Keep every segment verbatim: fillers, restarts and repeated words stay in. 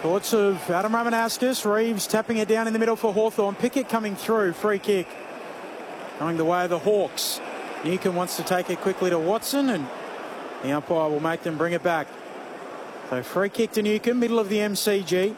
Thoughts of Adam Ramanauskas. Reeves tapping it down in the middle for Hawthorn. Pickett coming through. Free kick. Going the way of the Hawks. Newcombe wants to take it quickly to Watson, and the umpire will make them bring it back. So free kick to Newcombe, middle of the M C G.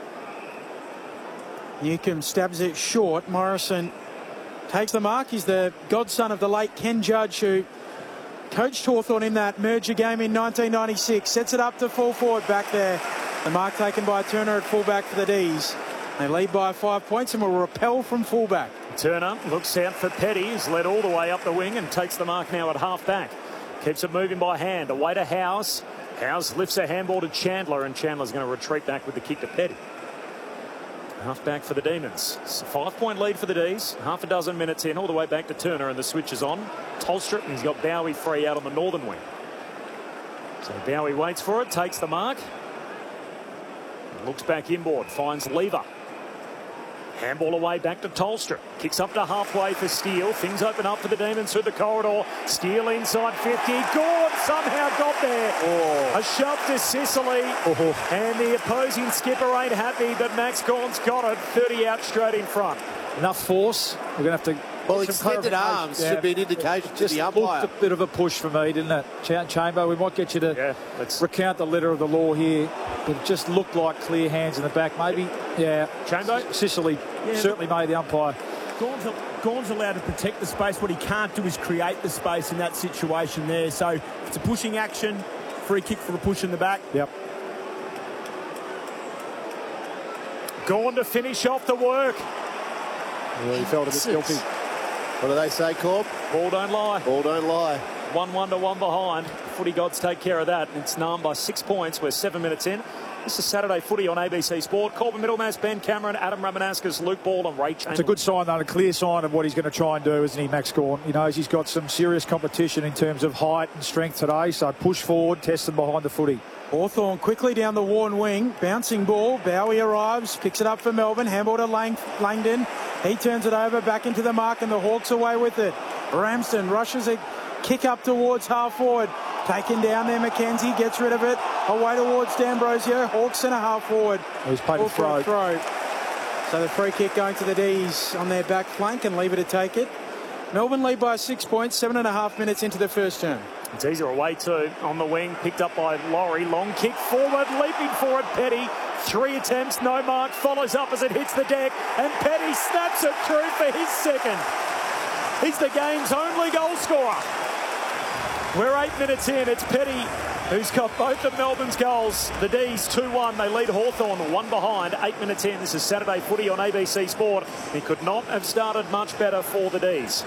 Newcombe stabs it short. Morrison takes the mark. He's the godson of the late Ken Judge, who coached Hawthorn in that merger game in nineteen ninety-six. Sets it up to full forward back there. The mark taken by Turner at fullback for the D's. They lead by five points and will repel from fullback. Turner looks out for Petty. He's led all the way up the wing and takes the mark now at half-back. Keeps it moving by hand. Away to Howes. Howes lifts a handball to Chandler, and Chandler's going to retreat back with the kick to Petty. Half-back for the Demons. It's a five-point lead for the D's. Half a dozen minutes in, all the way back to Turner, and the switch is on. Tolstrup, and he's got Bowie free out on the northern wing. So Bowie waits for it, takes the mark. Looks back inboard, finds Lever. Handball away back to Tolstrup. Kicks up to halfway for Steele. Things open up for the Demons through the corridor. Steele inside fifty. Gord somehow got there. Oh. A shove to Sicily. Oh. And the opposing skipper ain't happy, but Max Gawn's got it. thirty out straight in front. Enough force. We're going to have to... Well, extended arms yeah. should be an indication to Just the umpire. Looked a bit of a push for me, didn't it? Ch Chamber, we might get you to yeah, let's... recount the letter of the law here. But it just looked like clear hands in the back. Maybe, yeah. Chamber? Sicily yeah, certainly made the umpire. Gawn's, Gawn's allowed to protect the space. What he can't do is create the space in that situation there. So it's a pushing action. Free kick for a push in the back. Yep. Gawn to finish off the work. Yeah, he felt a bit guilty. What do they say, Corb? Ball don't lie. Ball don't lie. one one to one behind. Footy gods take care of that. It's Narm by six points. We're seven minutes in. This is Saturday Footy on A B C Sport. Corbin Middlemass, Ben Cameron, Adam Ramanauskas, Luke Ball and Ray Chamberlain. It's a good sign, though, a clear sign of what he's going to try and do, isn't he, Max Gawn? He knows he's got some serious competition in terms of height and strength today, so push forward, test them behind the footy. Hawthorn quickly down the Warren wing. Bouncing ball. Bowie arrives. Picks it up for Melbourne. Handball to Lang Langdon. He turns it over. Back into the mark and the Hawks away with it. Ramsden rushes a kick up towards half forward. Taken down there. McKenzie gets rid of it. Away towards D'Ambrosio. Hawks centre half forward. He's played a throw. throw. So the free kick going to the D's on their back flank and Lever to take it. Melbourne lead by six points. Seven and a half minutes into the first term. It's easier away too on the wing, picked up by Laurie. Long kick forward, leaping for it. Petty, three attempts, no mark. Follows up as it hits the deck, and Petty snaps it through for his second. He's the game's only goal scorer. We're eight minutes in. It's Petty who's got both of Melbourne's goals. The D's two one. They lead Hawthorn one behind. Eight minutes in. This is Saturday Footy on A B C Sport. He could not have started much better for the D's.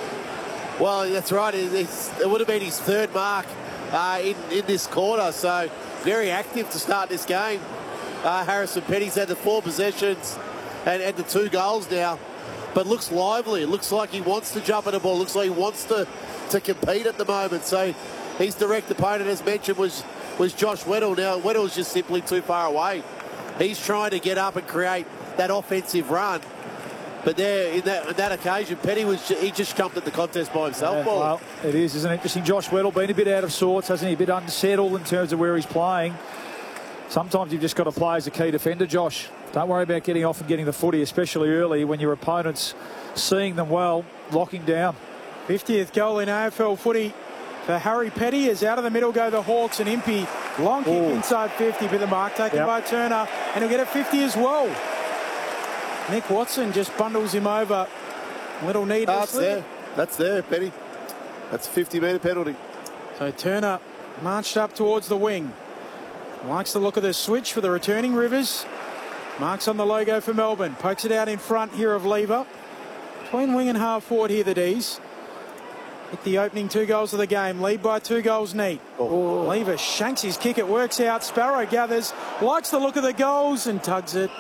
Well, that's right. It, it would have been his third mark uh, in, in this quarter, so very active to start this game. Uh, Harrison Petty's had the four possessions and, and the two goals now, but looks lively. It looks like he wants to jump at the ball. Looks like he wants to, to compete at the moment. So his direct opponent, as mentioned, was, was Josh Weddle. Now, Weddle's just simply too far away. He's trying to get up and create that offensive run. But there, in that, in that occasion, Petty was he just jumped at the contest by himself. Yeah, well, it is, isn't it? Interesting. Josh Weddle been a bit out of sorts, hasn't he? A bit unsettled in terms of where he's playing. Sometimes you've just got to play as a key defender, Josh. Don't worry about getting off and getting the footy, especially early when your opponent's seeing them well, locking down. fiftieth goal in A F L footy for Harry Petty. As out of the middle go the Hawks, and Impey. Long kick Ooh. inside fifty for the mark taken yep. by Turner, and he'll get a fifty as well. Nick Watson just bundles him over. Little needlessly. That's there. That's there, Petty. That's a fifty metre penalty. So Turner marched up towards the wing. Likes the look of the switch for the returning Rivers. Marks on the logo for Melbourne. Pokes it out in front here of Lever. Between wing and half forward here, the D's. Hit the opening two goals of the game. Lead by two goals neat. Oh. Lever shanks his kick. It works out. Sparrow gathers. Likes the look of the goals and tugs it.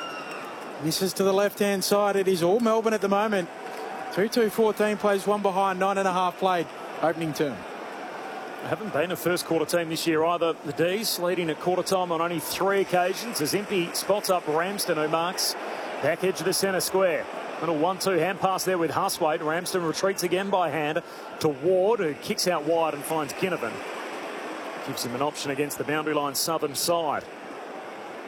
Misses to the left-hand side. It is all Melbourne at the moment. two two fourteen plays one behind, nine and a half played. Opening term. They haven't been a first quarter team this year either. The D's leading at quarter time on only three occasions as Impey spots up Ramsden, who marks back edge of the centre square. Little one two hand pass there with Huswaite. Ramsden retreats again by hand to Ward, who kicks out wide and finds Ginnivan. Gives him an option against the boundary line southern side.